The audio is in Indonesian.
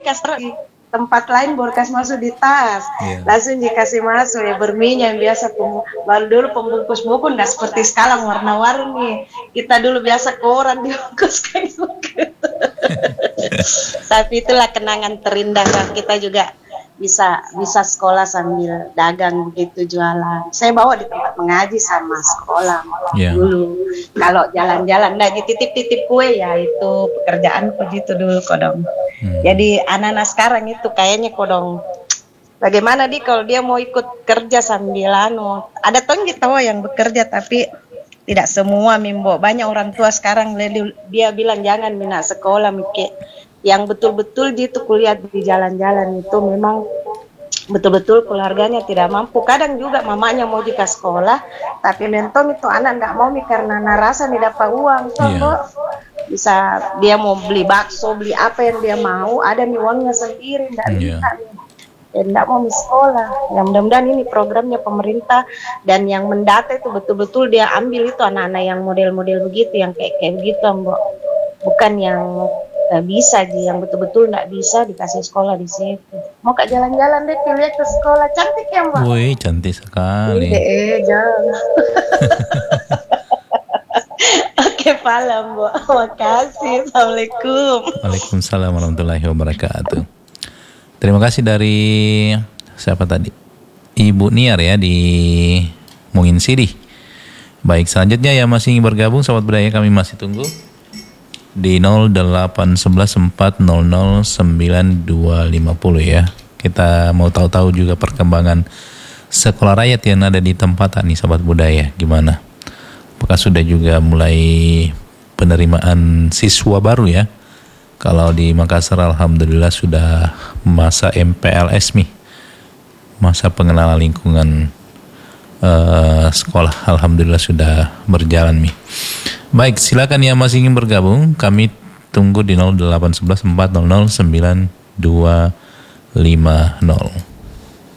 bekas di tempat lain bekas masuk di tas, langsung dikasih masuk ya berminyak yang biasa. Baru dulu pembungkus buku nggak seperti sekarang warna-warni. Kita dulu biasa koran dibungkuskan buku. Tapi itulah kenangan terindah kan, kita juga bisa sekolah sambil dagang begitu, jualan. Saya bawa di tempat mengaji sama sekolah dulu. Kalau jalan-jalan, nah dititip-titip kue ya itu pekerjaan begitu dulu kodong. Jadi anak-anak sekarang itu kayaknya kodong, bagaimana kalau dia mau ikut kerja sambil ada gitu yang bekerja tapi tidak semua mimbo. Banyak orang tua sekarang dia bilang jangan minat sekolah, mikir yang betul-betul dia tuh kuliah di jalan-jalan itu memang betul-betul keluarganya tidak mampu. Kadang juga mamanya mau jika sekolah, tapi mentom itu anak nggak mau karena narasa nih dapat uang. Bisa dia mau beli bakso, beli apa yang dia mau, ada nih uangnya sendiri, nggak bisa. Tidak mau sekolah. Ya mudah-mudahan ini programnya pemerintah dan yang mendata itu betul-betul dia ambil itu anak-anak yang model-model begitu, yang kayak begitu, Mbak. Bukan yang bisa yang betul-betul nggak bisa dikasih sekolah di situ. Mau kak jalan-jalan deh, lihat ke sekolah, cantik ya Mbak. Wih, cantik sekali. Jangan. Oke, paham Mbak. Makasih. Assalamualaikum. Waalaikumsalam warahmatullahi wabarakatuh. Terima kasih dari siapa tadi? Ibu Niar ya di Mungin Sidi. Baik, selanjutnya yang masih ingin bergabung sahabat budaya kami masih tunggu di 08140092250 ya. Kita mau tahu-tahu juga perkembangan sekolah rakyat yang ada di tempat nih sahabat budaya, gimana? Apakah sudah juga mulai penerimaan siswa baru ya? Kalau di Makassar alhamdulillah sudah masa MPLS nih, masa pengenalan lingkungan sekolah, alhamdulillah sudah berjalan nih. Baik, silakan yang masih ingin bergabung, kami tunggu di 08114009250.